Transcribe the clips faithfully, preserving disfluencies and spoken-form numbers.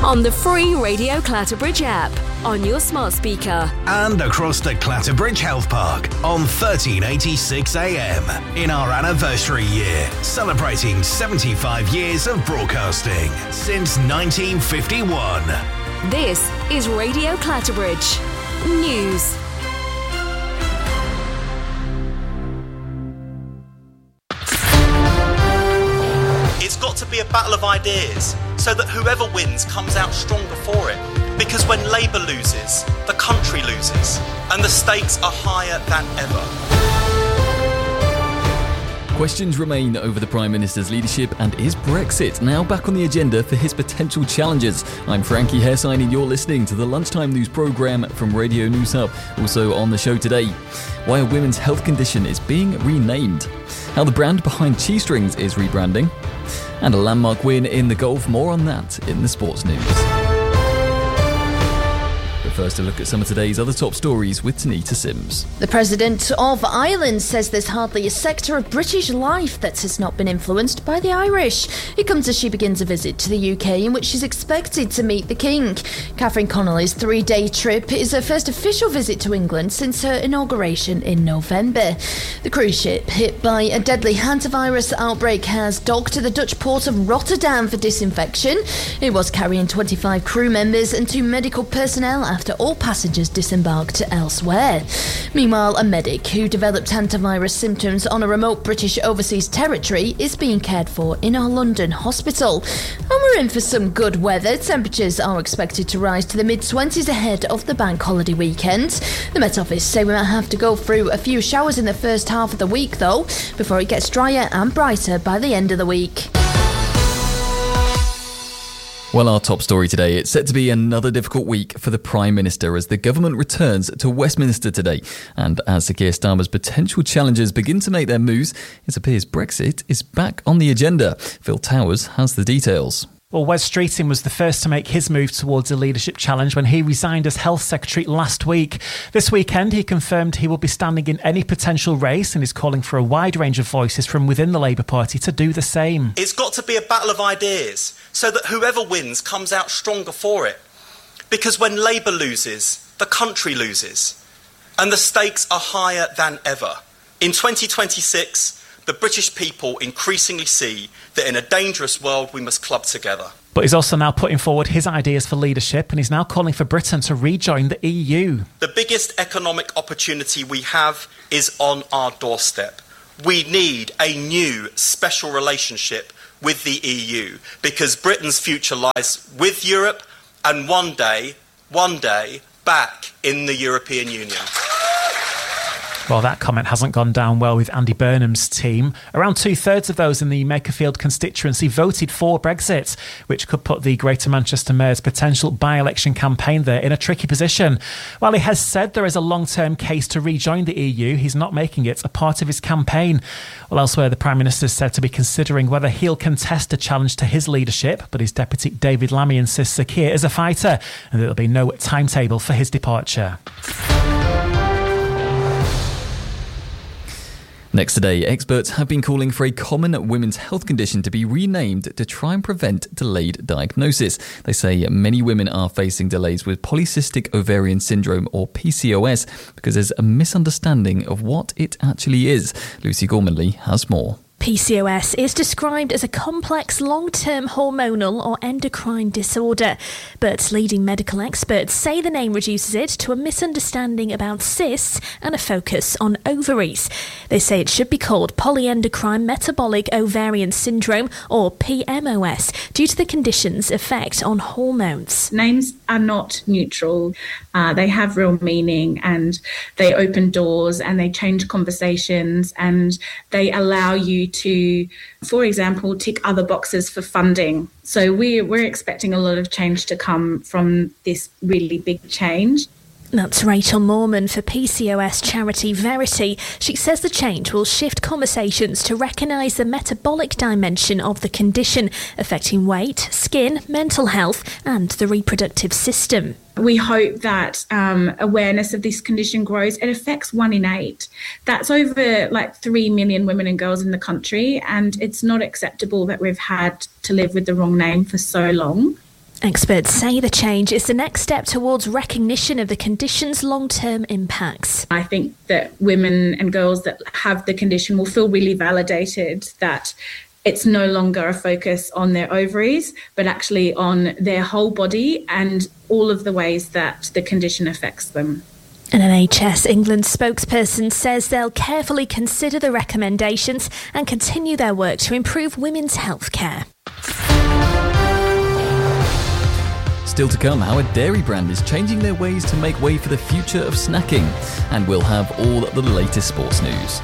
on the free Radio Clatterbridge app, on your smart speaker, and across the Clatterbridge Health Park on thirteen eighty-six A M in our anniversary year, celebrating seventy-five years of broadcasting since nineteen fifty-one. This is Radio Clatterbridge News. It's got to be a battle of ideas so that whoever wins comes out stronger for it. Because when Labour loses, the country loses, and the stakes are higher than ever. Questions remain over the Prime Minister's leadership, and is Brexit now back on the agenda for his potential challenges? I'm Frankie Haresine and you're listening to the Lunchtime News programme from Radio News Hub. Also on the show today, why a women's health condition is being renamed, how the brand behind Cheese Strings is rebranding, and a landmark win in the golf. More on that in the sports news. First, a look at some of today's other top stories with Tanita Sims. The President of Ireland says there's hardly a sector of British life that has not been influenced by the Irish. It comes as she begins a visit to the U K in which she's expected to meet the King. Catherine Connolly's three-day trip is her first official visit to England since her inauguration in November. The cruise ship, hit by a deadly hantavirus outbreak, has docked at the Dutch port of Rotterdam for disinfection. It was carrying twenty-five crew members and two medical personnel after all passengers disembarked elsewhere. Meanwhile, a medic who developed hantavirus symptoms on a remote British overseas territory is being cared for in a London hospital. And we're in for some good weather. Temperatures are expected to rise to the mid-twenties ahead of the bank holiday weekend. The Met Office say we might have to go through a few showers in the first half of the week, though, before it gets drier and brighter by the end of the week. Well, our top story today, it's set to be another difficult week for the Prime Minister as the government returns to Westminster today. And as Sir Keir Starmer's potential challengers begin to make their moves, it appears Brexit is back on the agenda. Phil Towers has the details. Well, Wes Streeting was the first to make his move towards a leadership challenge when he resigned as Health Secretary last week. This weekend, he confirmed he will be standing in any potential race and is calling for a wide range of voices from within the Labour Party to do the same. It's got to be a battle of ideas so that whoever wins comes out stronger for it. Because when Labour loses, the country loses, and the stakes are higher than ever. In twenty twenty-six, the British people increasingly see that in a dangerous world we must club together. But he's also now putting forward his ideas for leadership, and he's now calling for Britain to rejoin the E U. The biggest economic opportunity we have is on our doorstep. We need a new special relationship with the E U because Britain's future lies with Europe and one day, one day, back in the European Union. Well, that comment hasn't gone down well with Andy Burnham's team. Around two-thirds of those in the Makerfield constituency voted for Brexit, which could put the Greater Manchester Mayor's potential by-election campaign there in a tricky position. While he has said there is a long-term case to rejoin the E U, he's not making it a part of his campaign. Well, elsewhere, the Prime Minister is said to be considering whether he'll contest a challenge to his leadership, but his deputy David Lammy insists Sir Keir is a fighter and there'll be no timetable for his departure. Next today, experts have been calling for a common women's health condition to be renamed to try and prevent delayed diagnosis. They say many women are facing delays with polycystic ovarian syndrome, or P C O S, because there's a misunderstanding of what it actually is. Lucy Gormanley has more. P C O S is described as a complex long-term hormonal or endocrine disorder, but leading medical experts say the name reduces it to a misunderstanding about cysts and a focus on ovaries. They say it should be called polyendocrine metabolic ovarian syndrome, or P M O S, due to the condition's effect on hormones. Names are not neutral. Uh, they have real meaning, and they open doors and they change conversations, and they allow you to, for example, tick other boxes for funding. So we're, we're expecting a lot of change to come from this really big change. That's Rachel Moorman for P C O S charity Verity. She says the change will shift conversations to recognise the metabolic dimension of the condition, affecting weight, skin, mental health and the reproductive system. We hope that um, awareness of this condition grows. It affects one in eight. That's over like three million women and girls in the country, and it's not acceptable that we've had to live with the wrong name for so long. Experts say the change is the next step towards recognition of the condition's long-term impacts. I think that women and girls that have the condition will feel really validated that it's no longer a focus on their ovaries, but actually on their whole body and all of the ways that the condition affects them. An N H S England spokesperson says they'll carefully consider the recommendations and continue their work to improve women's health care. Still to come, how a dairy brand is changing their ways to make way for the future of snacking. And we'll have all the latest sports news.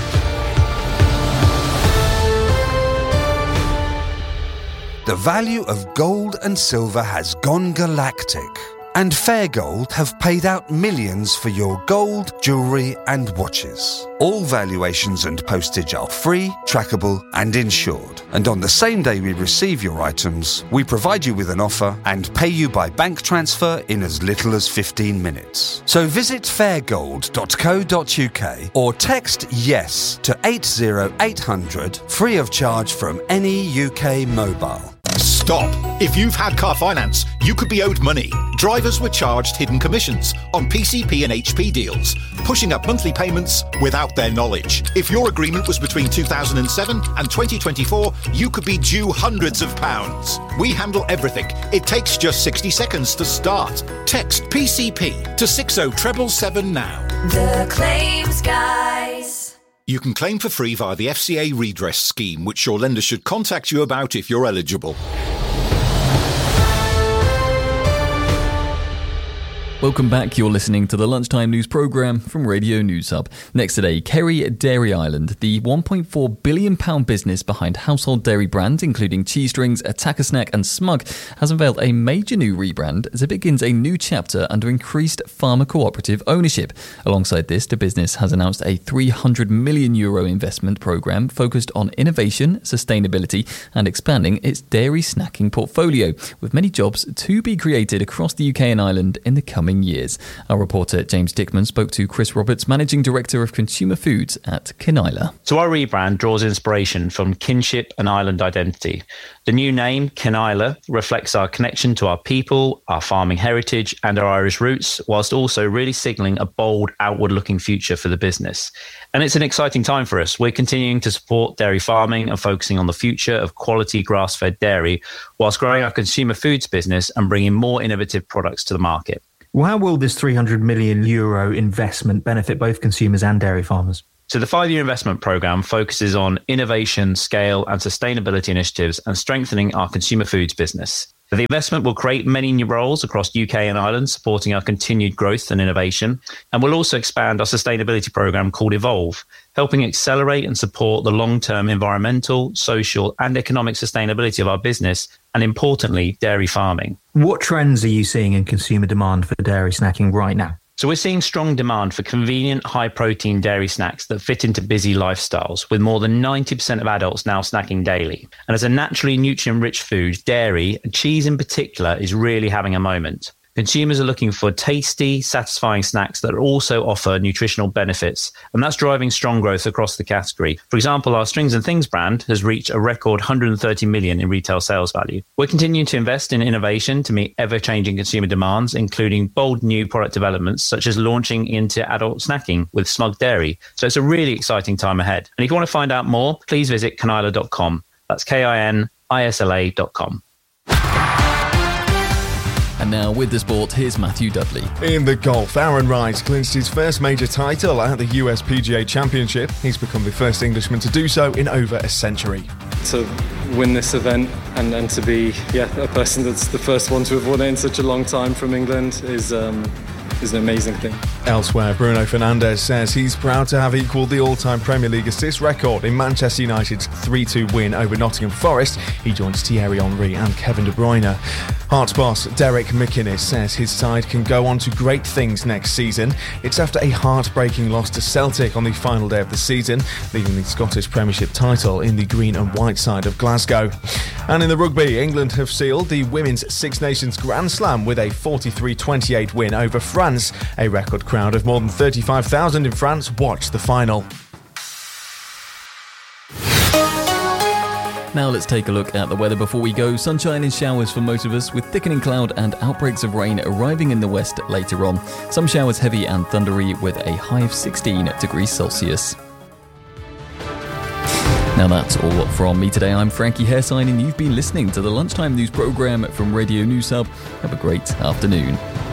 The value of gold and silver has gone galactic. And Fairgold have paid out millions for your gold, jewellery and watches. All valuations and postage are free, trackable and insured. And on the same day we receive your items, we provide you with an offer and pay you by bank transfer in as little as fifteen minutes. So visit fairgold dot co dot uk or text YES to eight zero eight hundred free of charge from any U K mobile. Stop! If you've had car finance, you could be owed money. Drivers were charged hidden commissions on P C P and H P deals, pushing up monthly payments without their knowledge. If your agreement was between two thousand seven and twenty twenty-four, you could be due hundreds of pounds. We handle everything. It takes just sixty seconds to start. Text P C P to six oh seven seven now. The Claims Guys. You can claim for free via the F C A redress scheme, which your lender should contact you about if you're eligible. Welcome back. You're listening to the Lunchtime News programme from Radio News Hub. Next today, Kerry Dairy Island, the one point four billion pounds business behind household dairy brands including Cheese Strings, Attacker Snack and Smug, has unveiled a major new rebrand as it begins a new chapter under increased farmer cooperative ownership. Alongside this, the business has announced a three hundred million euro investment programme focused on innovation, sustainability and expanding its dairy snacking portfolio, with many jobs to be created across the U K and Ireland in the coming years. Our reporter James Dickman spoke to Chris Roberts, Managing Director of Consumer Foods at Kinnyla. So our rebrand draws inspiration from kinship and island identity. The new name, Kinnyla, reflects our connection to our people, our farming heritage and our Irish roots, whilst also really signalling a bold, outward-looking future for the business. And it's an exciting time for us. We're continuing to support dairy farming and focusing on the future of quality grass-fed dairy, whilst growing our consumer foods business and bringing more innovative products to the market. Well, how will this three hundred million euro investment benefit both consumers and dairy farmers? So the five-year investment programme focuses on innovation, scale and sustainability initiatives and strengthening our consumer foods business. The investment will create many new roles across U K and Ireland, supporting our continued growth and innovation, and will also expand our sustainability programme called Evolve, helping accelerate and support the long-term environmental, social and economic sustainability of our business, and importantly, dairy farming. What trends are you seeing in consumer demand for dairy snacking right now? So we're seeing strong demand for convenient, high-protein dairy snacks that fit into busy lifestyles, with more than ninety percent of adults now snacking daily. And as a naturally nutrient-rich food, dairy, and cheese in particular, is really having a moment. Consumers are looking for tasty, satisfying snacks that also offer nutritional benefits, and that's driving strong growth across the category. For example, our Strings and Things brand has reached a record one hundred thirty million in retail sales value. We're continuing to invest in innovation to meet ever-changing consumer demands, including bold new product developments, such as launching into adult snacking with Smug Dairy. So it's a really exciting time ahead. And if you want to find out more, please visit kinnyla dot com. That's K I N I S L A dot com. And now with the sport, here's Matthew Dudley. In the golf, Aaron Wright clinched his first major title at the U S P G A Championship. He's become the first Englishman to do so in over a century. To win this event and, and to be yeah a person that's the first one to have won it in such a long time from England is um, is an amazing thing. Elsewhere, Bruno Fernandes says he's proud to have equalled the all-time Premier League assist record in Manchester United's three two win over Nottingham Forest. He joins Thierry Henry and Kevin De Bruyne. Hearts boss Derek McInnes says his side can go on to great things next season. It's after a heartbreaking loss to Celtic on the final day of the season, leaving the Scottish Premiership title in the green and white side of Glasgow. And in the rugby, England have sealed the Women's Six Nations Grand Slam with a forty-three twenty-eight win over France. A record crowd of more than thirty-five thousand in France watched the final. Now let's take a look at the weather before we go. Sunshine and showers for most of us, with thickening cloud and outbreaks of rain arriving in the west later on. Some showers heavy and thundery with a high of sixteen degrees Celsius. Now that's all from me today. I'm Frankie Hairsign and you've been listening to the Lunchtime News programme from Radio News Hub. Have a great afternoon.